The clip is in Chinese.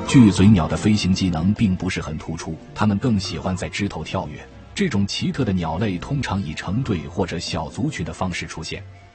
巨嘴鸟的飞行技能并不是很突出，它们更喜欢在枝头跳跃。这种奇特的鸟类通常以成对或者小族群的方式出现。